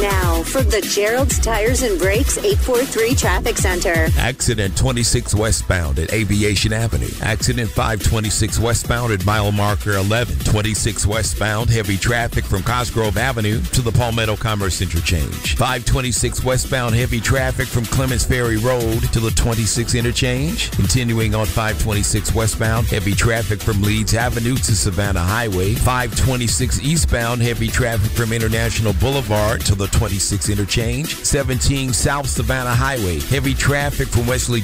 Now, from the Gerald's Tires and Brakes 843 Traffic Center. Accident 26 westbound at Aviation Avenue. Accident 526 westbound at mile marker 11. 26 westbound, heavy traffic from Cosgrove Avenue to the Palmetto Commerce Interchange. 526 westbound, heavy traffic from Clemens Ferry Road to the 26 interchange. Continuing on 526 westbound, heavy traffic from Leeds Avenue to Savannah Highway. 526 eastbound, heavy traffic from International Boulevard to the 26 interchange. 17 South Savannah Highway, heavy traffic from Wesley